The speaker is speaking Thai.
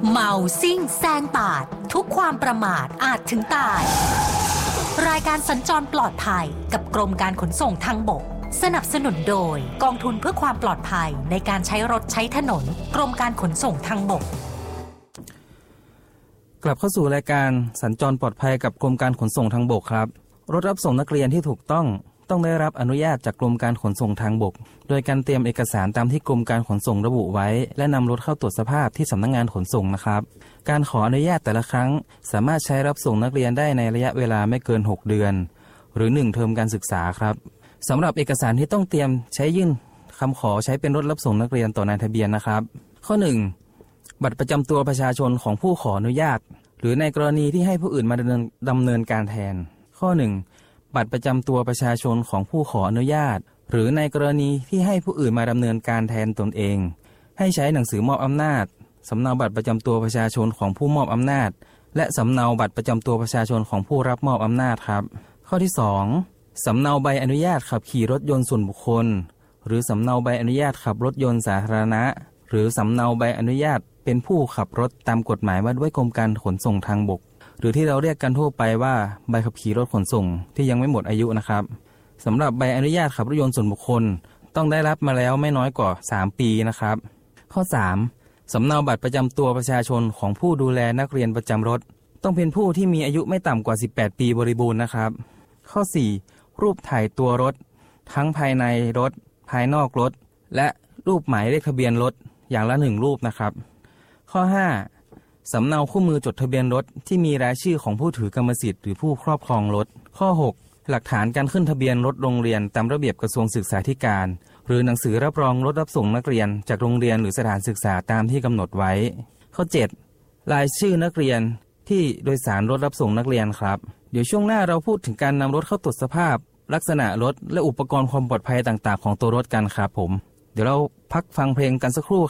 เมาซิ่งแซงปาดทุกความประมาทอาจถึงตายรายการสัญจรปลอดภัยกับกรมการขนส่งทางบกสนับสนุนโดยกองทุนเพื่อความปลอดภัยในการใช้รถใช้ถนนกรมการขนส่งทางบกกลับเข้าสู่รายการสัญจรปลอดภัยกับกรมการขนส่งทางบกครับรถรับส่งนักเรียนที่ถูกต้องได้รับอนุญาตจากกรมการขนส่งทางบกโดยการเตรียมเอกสารตามที่กรมการขนส่งระบุไว้และนำรถเข้าตรวจสภาพที่สำนักงานขนส่งนะครับการขออนุญาตแต่ละครั้งสามารถใช้รับส่งนักเรียนได้ในระยะเวลาไม่เกิน6เดือนหรือ1เทอมการศึกษาครับสำหรับเอกสารที่ต้องเตรียมใช้ยื่นคำขอใช้เป็นรถรับส่งนักเรียนต่อนายทะเบียนนะครับข้อ1บัตรประจำตัวประชาชนของผู้ขออนุญาตหรือในกรณีที่ให้ผู้อื่นมาดำเนินการแทนข้อ1บัตรประจำตัวประชาชนของผู้ขออนุญาตหรือในกรณีที่ให้ผู้อื่นมาดำเนินการแทนตนเองให้ใช้หนังสือมอบอำนาจสำเนาบัตรประจำตัวประชาชนของผู้มอบอำนาจและสำเนาบัตรประจำตัวประชาชนของผู้รับมอบอำนาจครับข้อที่2สำเนาใบอนุญาตขับขี่รถยนต์ส่วนบุคคลหรือสำเนาใบอนุญาตขับรถยนต์สาธารณะหรือสำเนาใบอนุญาตเป็นผู้ขับรถตามกฎหมายว่าด้วยกรมการขนส่งทางบกหรือที่เราเรียกกันทั่วไปว่าใบขับขี่รถขนส่งที่ยังไม่หมดอายุนะครับสำหรับใบอนุญาตขับรถยนต์ส่วนบุคคลต้องได้รับมาแล้วไม่น้อยกว่า3ปีนะครับข้อ3สำเนาบัตรประจำตัวประชาชนของผู้ดูแลนักเรียนประจำรถต้องเป็นผู้ที่มีอายุไม่ต่ำกว่า18ปีบริบูรณ์นะครับข้อ4รูปถ่ายตัวรถทั้งภายในรถภายนอกรถและรูปหมายเลขทะเบียนรถอย่างละ1รูปนะครับข้อ5สำเนาคู่มือจดทะเบียนรถที่มีรายชื่อของผู้ถือกรรมสิทธิ์หรือผู้ครอบครองรถข้อ6หลักฐานการขึ้นทะเบียนรถโรงเรียนตามระเบียบกระทรวงศึกษาธิการหรือหนังสือรับรองรถรับส่งนักเรียนจากโรงเรียนหรือสถานศึกษาตามที่กำหนดไว้ข้อ7รายชื่อนักเรียนที่โดยสารรถรับส่งนักเรียนครับเดี๋ยวช่วงหน้าเราพูดถึงการนำรถเข้าตรวจสภาพลักษณะรถและอุปกรณ์ความปลอดภัยต่างๆของตัวรถกันครับผมเดี๋ยวเราพักฟังเพลงกันสักครู่